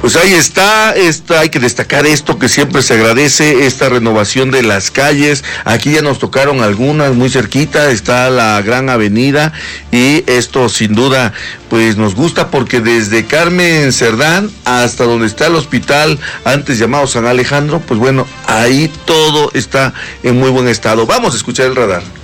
Pues ahí está, hay que destacar esto que siempre se agradece, esta renovación de las calles. Aquí ya nos tocaron algunas muy cerquita, está la Gran Avenida, y esto sin duda pues nos gusta porque desde Carmen Cerdán hasta donde está el hospital antes llamado San Alejandro, pues bueno, ahí todo está en muy buen estado. Vamos a escuchar el radar.